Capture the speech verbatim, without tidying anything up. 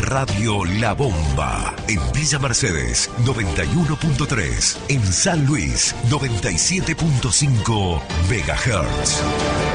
Radio La Bomba. En Villa Mercedes, noventa y uno punto tres. En San Luis, noventa y siete punto cinco megahertz.